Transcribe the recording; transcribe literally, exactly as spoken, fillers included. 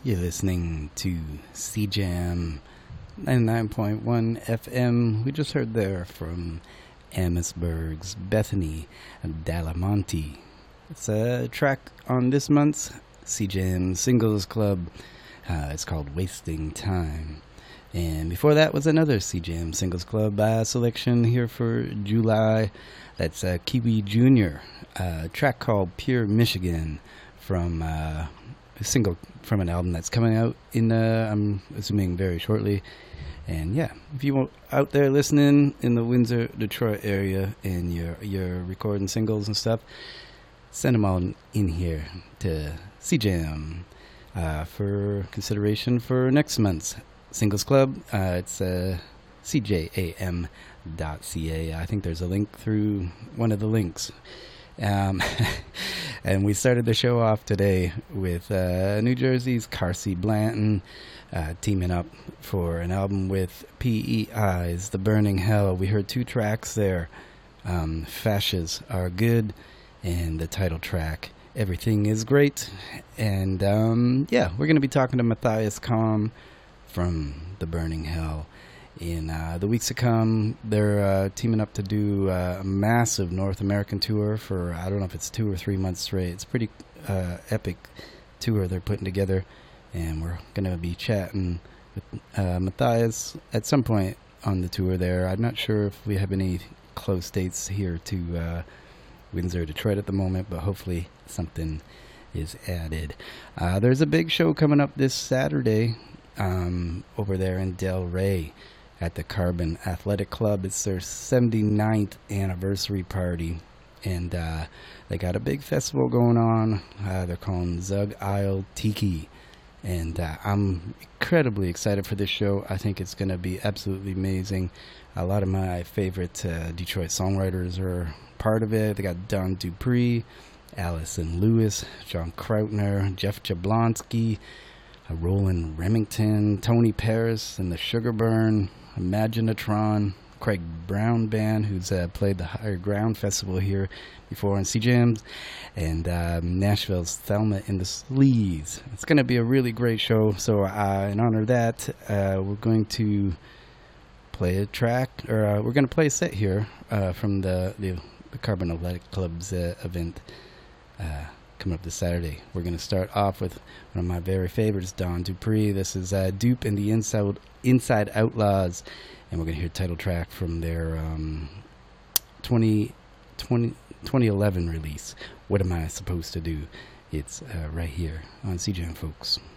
You're listening to C Jam ninety-nine point one F M. We just heard there from Amherstburg's Bethany Dalamonte. It's a track on this month's C Jam Singles Club. Uh, it's called Wasting Time. And before that was another C Jam Singles Club uh, selection here for July. That's uh, Kiwi Junior, a track called Pure Michigan from uh, a single from an album that's coming out in, uh, I'm assuming, very shortly. And yeah, if you want out there listening in the Windsor, Detroit area and you're, you're recording singles and stuff, send them all in here to C Jam uh, for consideration for next month's Singles Club. Uh, it's uh, C J A M dot C A. I think there's a link through one of the links. Um, and we started the show off today with uh, New Jersey's Carsey Blanton uh, teaming up for an album with P E I's The Burning Hell. We heard two tracks there. Um, Fascists Are Good and the title track, Everything Is Great. And um, yeah, we're going to be talking to Matthias Kalm from The Burning Hell. In uh, the weeks to come, they're uh, teaming up to do uh, a massive North American tour for, I don't know if it's two or three months straight. It's a pretty uh, epic tour they're putting together, and we're going to be chatting with uh, Matthias at some point on the tour there. I'm not sure if we have any close dates here to uh, Windsor, Detroit at the moment, but hopefully something is added. Uh, there's a big show coming up this Saturday um, over there in Delray at the Carbon Athletic Club. It's their seventy-ninth anniversary party, and uh, they got a big festival going on. Uh, they're calling Zug Isle Tiki, and uh, I'm incredibly excited for this show. I think it's going to be absolutely amazing. A lot of my favorite uh, Detroit songwriters are part of it. They got Don Dupree, Allison Lewis, John Krautner, Jeff Jablonski, uh, Roland Remington, Tony Paris, and the Sugarburn, Imaginatron, Craig Brown Band, who's uh, played the Higher Ground Festival here before on C Jams, and uh, Nashville's Thelma and the Sleaze. It's going to be a really great show, so uh, in honor of that, uh, we're going to play a track, or uh, we're going to play a set here uh, from the, the, the Carbon Athletic Club's uh, event uh, coming up this Saturday. We're going to start off with one of my very favorites, Don Dupree. This is uh, Dupe and the Inside Inside Outlaws, and we're going to hear title track from their um, twenty, twenty, twenty eleven release, What Am I Supposed to Do? It's uh, right here on C Jam, folks.